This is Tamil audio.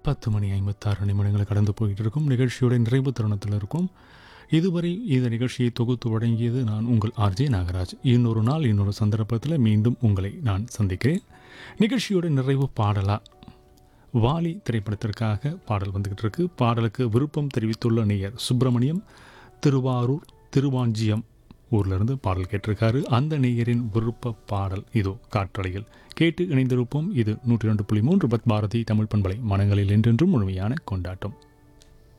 10:56 கடந்து போயிட்டு இருக்கும் நிகழ்ச்சியோட நிறைவு தருணத்தில் இருக்கும். இதுவரை இந்த நிகழ்ச்சியை தொகுத்து வழங்கியது நான் உங்கள் ஆர்ஜே நாகராஜ். இன்னொரு நாள் இன்னொரு சந்தர்ப்பத்தில் மீண்டும் உங்களை நான் சந்திக்கிறேன். நிகழ்ச்சியோட நிறைவு பாடலா வாலி திரைப்படத்திற்காக பாடல் வந்துக்கிட்டு இருக்கு. பாடலுக்கு விருப்பம் தெரிவித்துள்ள நேயர் சுப்பிரமணியம் திருவாரூர் திருவாஞ்சியம் ஊர்லேருந்து பாடல் கேட்டிருக்காரு. அந்த நேயரின் விருப்ப பாடல் இதோ காற்றலையில் கேட்டு இணைந்திருப்போம். இது 102.3 பாரதி தமிழ் பண்பலை மனங்களில் என்றென்றும் முழுமையான கொண்டாட்டம்.